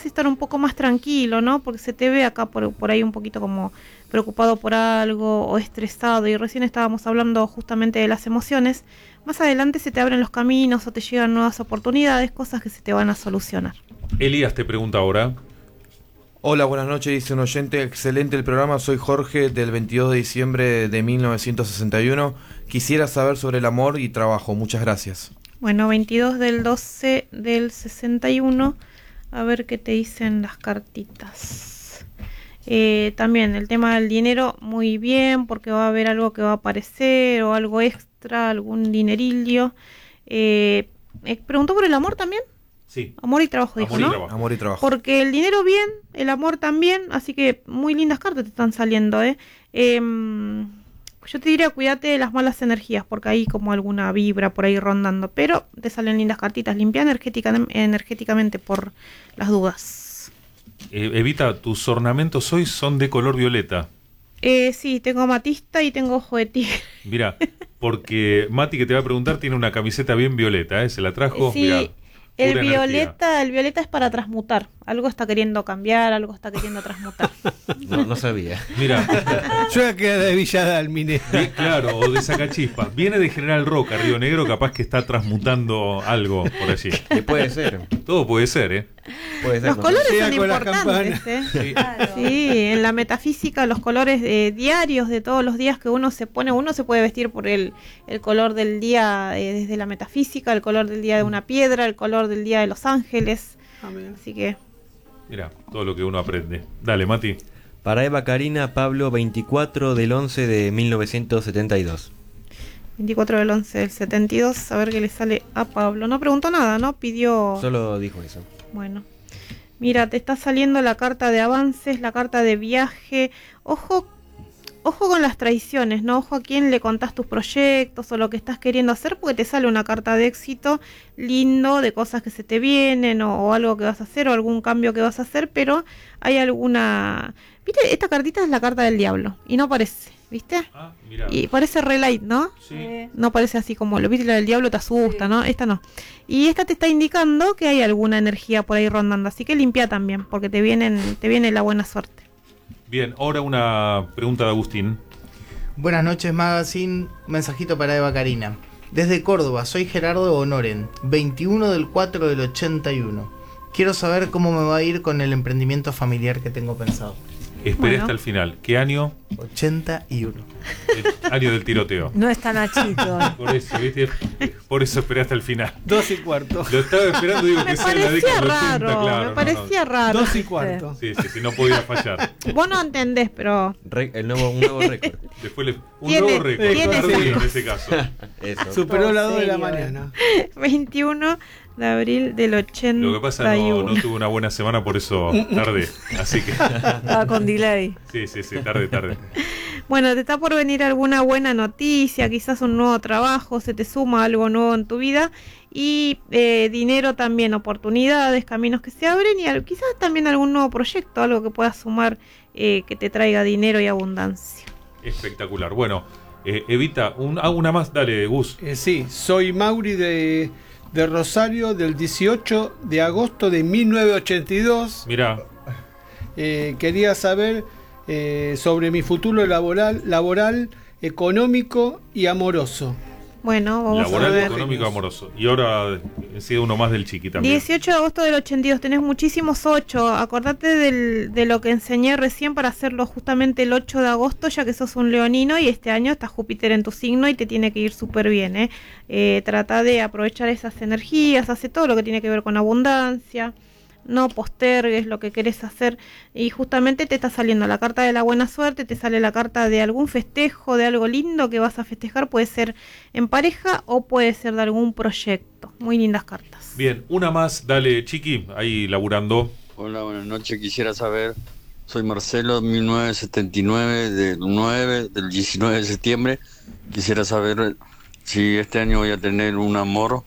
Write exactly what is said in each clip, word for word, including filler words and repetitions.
podés estar un poco más tranquilo, ¿no? Porque se te ve acá por, por ahí un poquito como preocupado por algo o estresado, y recién estábamos hablando justamente de las emociones. Más adelante se te abren los caminos o te llegan nuevas oportunidades, cosas que se te van a solucionar. Elías te pregunta ahora. Hola, buenas noches, dice un oyente. Excelente el programa, soy Jorge del veintidós de diciembre de mil novecientos sesenta y uno. Quisiera saber sobre el amor y trabajo, muchas gracias. Bueno, veintidós del doce del sesenta y uno, a ver qué te dicen las cartitas. Eh, también el tema del dinero, muy bien, porque va a haber algo que va a aparecer o algo extra, algún dinerillo. Eh, eh, ¿Preguntó por el amor también? Sí. Amor y trabajo, dijo, amor y ¿no? trabajo. Amor y trabajo. Porque el dinero bien, el amor también, así que muy lindas cartas te están saliendo, ¿eh? Eh, yo te diría, cuídate de las malas energías, porque hay como alguna vibra por ahí rondando, pero te salen lindas cartitas. Limpia energética, energéticamente por las dudas. Eh, Evita, tus ornamentos hoy son de color violeta. Eh, sí, tengo amatista y tengo ojo de tigre. Mira, porque Mati, que te va a preguntar, tiene una camiseta bien violeta, ¿eh? Se la trajo, Sí, mirá. el Pura violeta, energía. el violeta es para transmutar. Algo está queriendo cambiar, algo está queriendo transmutar. No, no sabía. Mira, Yo que de Villa Dálmine. vi- claro, o de Sacachispa. Viene de General Roca, Río Negro, capaz que está transmutando algo por allí. Que puede ser. Todo puede ser, ¿eh? Puede ser. Los no colores Llega son con la importantes, ¿eh? Sí. Sí, en la metafísica los colores eh, diarios de todos los días que uno se pone, uno se puede vestir por el, el color del día eh, desde la metafísica, el color del día de una piedra, el color del día de los ángeles. Así que Mira, todo lo que uno aprende. Dale, Mati. Para Eva Karina, Pablo, veinticuatro del once de mil novecientos setenta y dos. veinticuatro del once del setenta y dos, a ver qué le sale a Pablo. No preguntó nada, ¿no? Pidió... Solo dijo eso. Bueno. Mira, te está saliendo la carta de avances, la carta de viaje. Ojo, ojo con las traiciones, ¿no? Ojo a quién le contás tus proyectos o lo que estás queriendo hacer, porque te sale una carta de éxito lindo, de cosas que se te vienen o, o algo que vas a hacer o algún cambio que vas a hacer, pero hay alguna... ¿Viste? Esta cartita es la carta del diablo y no parece, ¿viste? Ah, mira. Y parece re light, ¿no? Sí. No parece así como lo viste, la del diablo te asusta, ¿no? Esta no. Y esta te está indicando que hay alguna energía por ahí rondando, así que limpia también, porque te vienen, te viene la buena suerte. Bien, ahora una pregunta de Agustín. Buenas noches, Magazine. Mensajito para Eva Karina. Desde Córdoba, soy Gerardo Honoren, veintiuno del cuatro del ochenta y uno. Quiero saber cómo me va a ir con el emprendimiento familiar que tengo pensado. Esperé Bueno. hasta el final. ¿Qué año? ochenta y uno. El año del tiroteo. No está Nachito. Por eso, ¿viste? Por eso esperé hasta el final. Dos y cuarto. Lo estaba esperando, digo Me que sea en la parecía década del ochenta, raro, claro. me no, parecía raro. Dos y cuarto. no. Sí, sí, sí, no podía fallar. Vos no entendés, pero... Re- el nuevo, un nuevo récord. Después le, un ¿Quién nuevo es? récord. ¿Quién es? Tardío en ese caso. Eso. Superó las dos de la serio, mañana. veintiuno de abril del ochenta y uno. Lo que pasa no, no tuve una buena semana, por eso tardé. Así que, Estaba con delay. sí, sí, sí, tarde, tarde. Bueno, te está por venir alguna buena noticia, quizás un nuevo trabajo, se te suma algo nuevo en tu vida y eh, dinero también, oportunidades, caminos que se abren y al- quizás también algún nuevo proyecto, algo que puedas sumar eh, que te traiga dinero y abundancia. Espectacular. Bueno, eh, Evita, un, ah, una más, dale, Gus. Eh, sí, soy Mauri de, de Rosario del dieciocho de agosto de mil novecientos ochenta y dos. Mirá, Eh, quería saber eh, sobre mi futuro laboral, laboral, económico y amoroso. Bueno, vamos a laboral, ver. económico, amoroso. Y ahora he sido uno más del chiqui también. dieciocho de agosto del ochenta y dos, tenés muchísimos ocho. Acordate del, de lo que enseñé recién para hacerlo justamente el ocho de agosto, ya que sos un leonino y este año está Júpiter en tu signo y te tiene que ir súper bien. ¿eh? Eh, trata de aprovechar esas energías, hace todo lo que tiene que ver con abundancia. No postergues lo que querés hacer y justamente te está saliendo la carta de la buena suerte, te sale la carta de algún festejo, de algo lindo que vas a festejar, puede ser en pareja o puede ser de algún proyecto. Muy lindas cartas. Bien, una más, dale, chiqui, ahí laburando. Hola, buenas noches. Quisiera saber, soy Marcelo, mil novecientos setenta y nueve, del nueve, del diecinueve de septiembre. Quisiera saber si este año voy a tener un amor,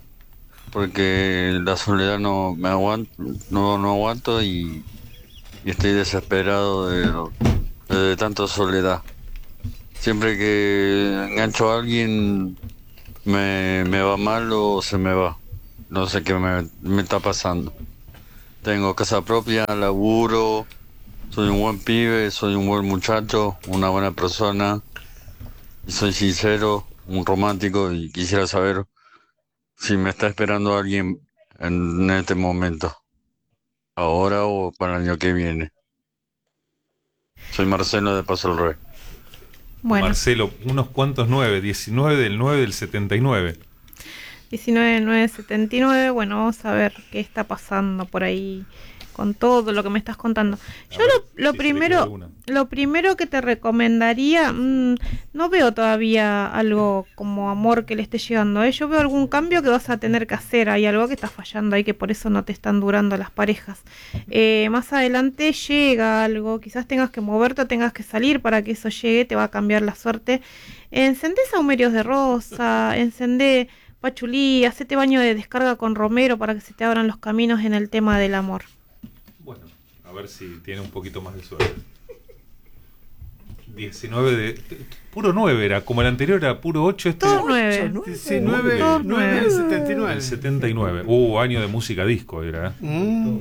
porque la soledad no me aguanto, no, no aguanto y, y estoy desesperado de, de tanta soledad. Siempre que engancho a alguien me, me va mal o se me va. No sé qué me, me está pasando. tengo casa propia, laburo, soy un buen pibe, soy un buen muchacho, una buena persona, y soy sincero, un romántico, y quisiera saber si me está esperando alguien en este momento, ahora o para el año que viene. Soy Marcelo de Paso del Rey. Bueno, Marcelo, unos cuantos nueve, diecinueve del nueve del setenta y nueve. diecinueve de nueve setenta y nueve. Bueno, vamos a ver qué está pasando por ahí con todo lo que me estás contando. Yo ver, lo, lo si se le queda primero alguna. lo primero que te recomendaría, mmm, no veo todavía algo como amor que le esté llegando, ¿eh? Yo veo algún cambio que vas a tener que hacer, hay algo que está fallando ahí, que por eso no te están durando las parejas. Eh, más adelante llega algo, quizás tengas que moverte o tengas que salir para que eso llegue, te va a cambiar la suerte. Encendé saumerios de rosa, encendé pachulí, hacete baño de descarga con romero para que se te abran los caminos en el tema del amor. Bueno, a ver si tiene un poquito más de suerte. diecinueve de... Puro nueve era, como el anterior era puro ocho, este... Todo nueve. diecinueve, Todo nueve, nueve. setenta y nueve. El setenta y nueve. Uh, año de música disco era. ¿eh? Mm.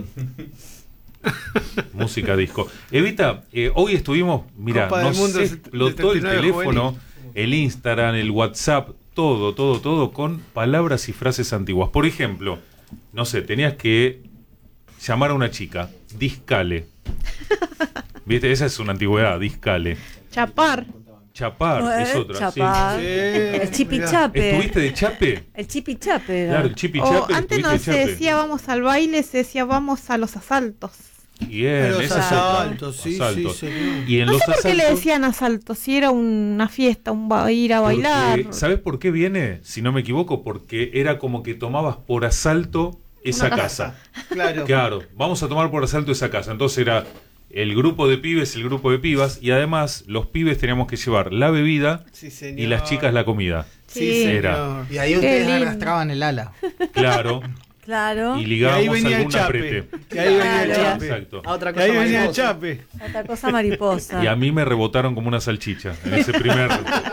Música disco. Evita, eh, hoy estuvimos, mira, Copa no del Mundo se del explotó el setenta y nueve teléfono, juvenil. el Instagram, el WhatsApp, todo, todo, todo con palabras y frases antiguas. Por ejemplo, no sé, tenías que llamar a una chica, discale. ¿Viste? Esa es una antigüedad, discale. Chapar. Chapar No, es eh, otra. chapar. Sí. El chipi mirá. chape. ¿Estuviste de chape? El chipi chape. era. Claro, el chipi O chape. antes no ¿estuviste se de chape? decía vamos al baile, se decía vamos a los asaltos. Bien, Los esa es otra. asaltos, sí, Asaltos. sí, señor. Y en No los sé por qué le asaltos- decían asaltos, si era una fiesta, un ba- ir a bailar. Porque, ¿sabes por qué viene? Si no me equivoco, porque era como que tomabas por asalto esa Una casa. Claro. Claro, vamos a tomar por asalto esa casa. Entonces era el grupo de pibes, el grupo de pibas, y además los pibes teníamos que llevar la bebida Sí, señor. y las chicas la comida. Sí. Era. Y ahí Qué ustedes lindo. arrastraban el ala. Claro, Claro. y Y ahí ligábamos venía el algún chape. aprete. Y ahí venía el Claro. chape. Exacto. A otra Y cosa ahí venía el mariposa. chape. Otra cosa mariposa. Y a mí me rebotaron como una salchicha en ese primer...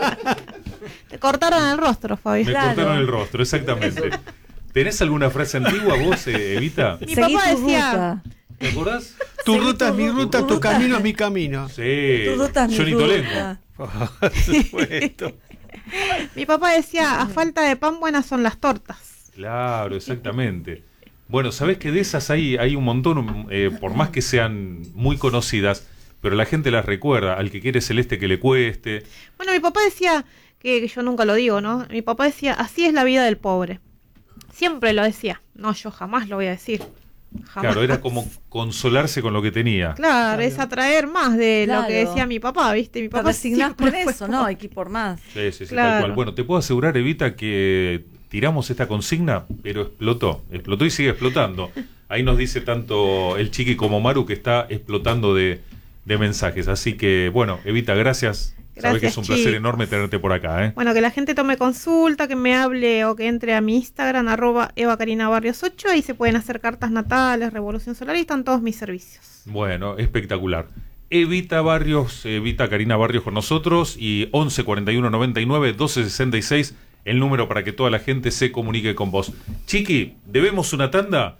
Te cortaron el rostro, Fabi. Me Claro. cortaron el rostro, exactamente. ¿Tenés alguna frase antigua vos, eh, Evita? Mi Seguí papá tu decía- ruta. ¿Te acordás? Tu Seguí ruta es tu mi ru- ruta, tu tu ruta. camino es mi camino. Sí. Tu ruta es mi Johnny ruta. Tolengo. Por supuesto. Mi papá decía, a falta de pan buenas son las tortas. Claro, exactamente. Bueno, sabés que de esas hay, hay un montón, eh, por más que sean muy conocidas, pero la gente las recuerda. Al que quiere celeste que le cueste. Bueno, mi papá decía, que, que yo nunca lo digo, ¿no? Mi papá decía, así es la vida del pobre. Siempre lo decía. No, yo jamás lo voy a decir. Jamás. Claro, era como consolarse con lo que tenía. Claro, es atraer más de lo Claro. que decía mi papá, ¿viste? Mi Te papá resignás siempre por fue eso, ¿no? Hay que ir por más. Sí, sí, sí, Claro. tal cual. Bueno, te puedo asegurar, Evita, que tiramos esta consigna, pero explotó. Explotó y sigue explotando. Ahí nos dice tanto el Chiqui como Maru que está explotando de, de mensajes. Así que, bueno, Evita, gracias. Sabés que es un Gracias, placer chicos. enorme tenerte por acá, ¿eh? Bueno, que la gente tome consulta, que me hable o que entre a mi Instagram, arroba Eva Karina Barrios ocho, ahí se pueden hacer cartas natales, Revolución Solar, y están todos mis servicios. Bueno, espectacular. Evita Barrios, Evita Karina Barrios con nosotros, y once cuarenta y uno noventa y nueve doce sesenta y seis, el número para que toda la gente se comunique con vos. Chiqui, ¿debemos una tanda?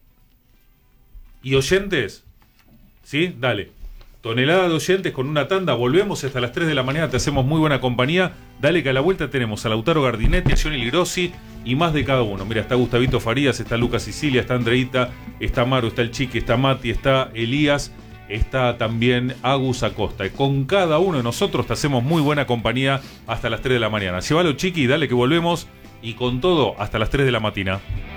¿Y oyentes? ¿Sí? Dale. Tonelada de oyentes con una tanda. Volvemos hasta las tres de la mañana. Te hacemos muy buena compañía. Dale que a la vuelta tenemos a Lautaro Gardinetti, a Johnny Ligrossi y más de cada uno. Mira, está Gustavito Farías, está Lucas Sicilia, está Andreita, está Maru, está el Chiqui, está Mati, está Elías, está también Agus Acosta. Con cada uno de nosotros te hacemos muy buena compañía hasta las tres de la mañana. Llévalo, Chiqui, dale que volvemos. Y con todo, hasta las tres de la mañana.